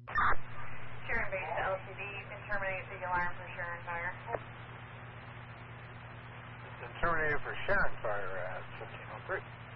Sharon Base to LTD, you can terminate the alarm for Sharon Fire. It's been terminated for Sharon Fire at 1503.